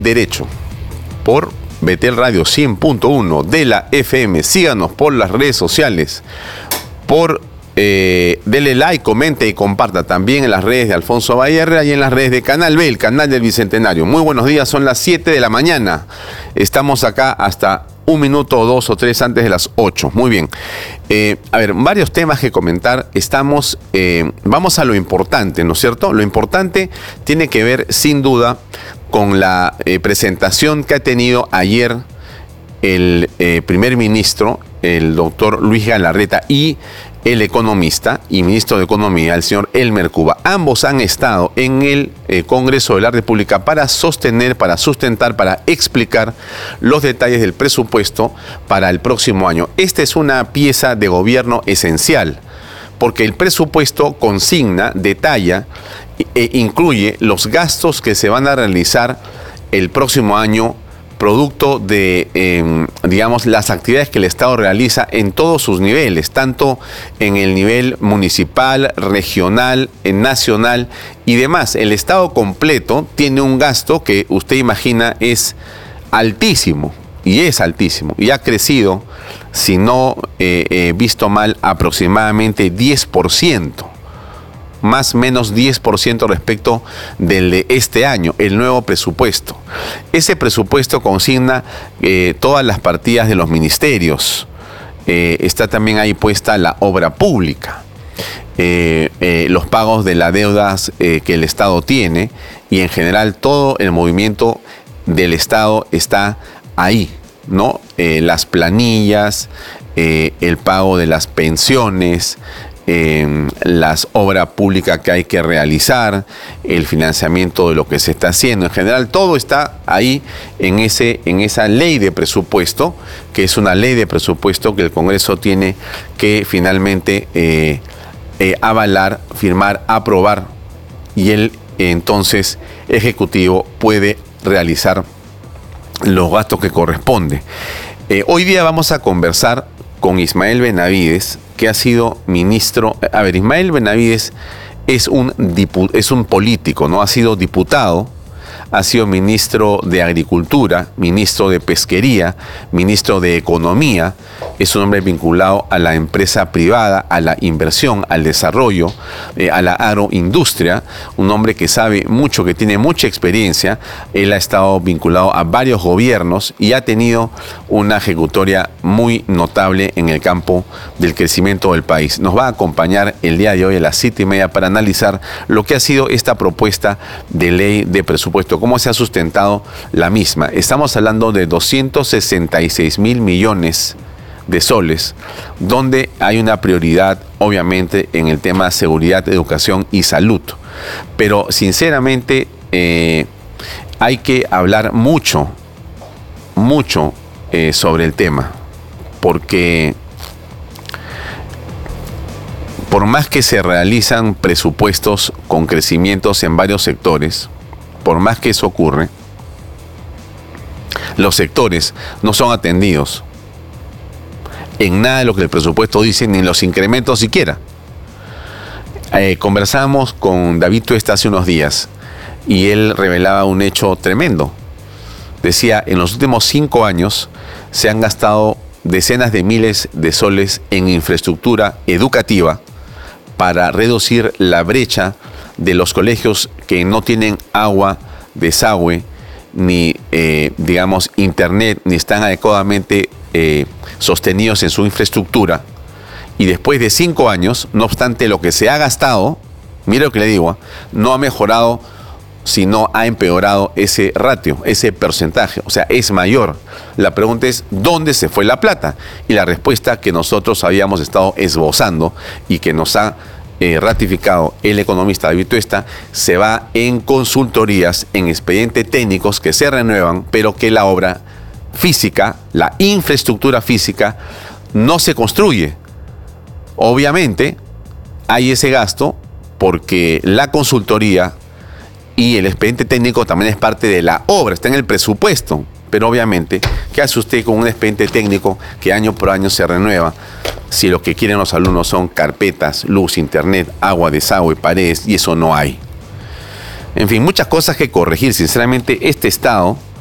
Derecho por Betel Radio 100.1 de la FM. Síganos por las redes sociales, dele like, comente y comparta también en las redes de Alfonso Bayerra y en las redes de Canal B, el canal del Bicentenario. Muy buenos días, son las 7 de la mañana. Estamos acá hasta un minuto o dos o tres antes de las 8. Muy bien. Varios temas que comentar. Vamos a lo importante, ¿no es cierto? Lo importante tiene que ver, sin duda, con la presentación que ha tenido ayer el primer ministro, el doctor Luis Galarreta, y el economista y ministro de Economía, el señor Elmer Cuba. Ambos han estado en el Congreso de la República para sustentar, para explicar los detalles del presupuesto para el próximo año. Esta es una pieza de gobierno esencial, porque el presupuesto consigna, detalla e incluye los gastos que se van a realizar el próximo año, producto de, las actividades que el Estado realiza en todos sus niveles, tanto en el nivel municipal, regional, nacional y demás. El Estado completo tiene un gasto que usted imagina es altísimo, y ha crecido, si no he visto mal, aproximadamente 10%. Más o menos 10% respecto del de este año, el nuevo presupuesto. Ese presupuesto consigna todas las partidas de los ministerios. Está también ahí puesta la obra pública, los pagos de las deudas que el Estado tiene, y en general todo el movimiento del Estado está ahí, ¿no? Las planillas, el pago de las pensiones, las obras públicas que hay que realizar, el financiamiento de lo que se está haciendo. En general, todo está ahí en esa ley de presupuesto, que es una ley de presupuesto que el Congreso tiene que finalmente avalar, firmar, aprobar, y el entonces Ejecutivo puede realizar los gastos que corresponde. Hoy día vamos a conversar con Ismael Benavides, que ha sido ministro. Ismael Benavides es un político, ¿no? Ha sido diputado, ha sido ministro de Agricultura, ministro de Pesquería, ministro de Economía. Es un hombre vinculado a la empresa privada, a la inversión, al desarrollo, a la agroindustria. Un hombre que sabe mucho, que tiene mucha experiencia. Él ha estado vinculado a varios gobiernos y ha tenido una ejecutoria muy notable en el campo del crecimiento del país. Nos va a acompañar el día de hoy a las 7:30 para analizar lo que ha sido esta propuesta de ley de presupuesto, cómo se ha sustentado la misma. Estamos hablando de 266.000 millones de soles, donde hay una prioridad, obviamente, en el tema de seguridad, educación y salud. Pero, sinceramente, hay que hablar mucho sobre el tema, porque por más que se realizan presupuestos con crecimientos en varios sectores, por más que eso ocurre, los sectores no son atendidos en nada de lo que el presupuesto dice, ni en los incrementos siquiera. Conversamos con David Tuesta hace unos días y él revelaba un hecho tremendo. Decía, en los últimos 5 años se han gastado decenas de miles de soles en infraestructura educativa para reducir la brecha de los colegios que no tienen agua, desagüe, ni internet, ni están adecuadamente sostenidos en su infraestructura. Y después de 5 años, no obstante lo que se ha gastado, mire lo que le digo, no ha mejorado, sino ha empeorado ese ratio, ese porcentaje, o sea, es mayor. La pregunta es, ¿dónde se fue la plata? Y la respuesta que nosotros habíamos estado esbozando y que nos ha ratificado el economista David Tuesta, se va en consultorías, en expedientes técnicos que se renuevan, pero que la obra física, la infraestructura física, no se construye. Obviamente hay ese gasto porque la consultoría y el expediente técnico también es parte de la obra, está en el presupuesto. Pero obviamente, ¿qué hace usted con un expediente técnico que año por año se renueva? Si lo que quieren los alumnos son carpetas, luz, internet, agua, desagüe, paredes, y eso no hay. En fin, muchas cosas que corregir. Sinceramente, este Estado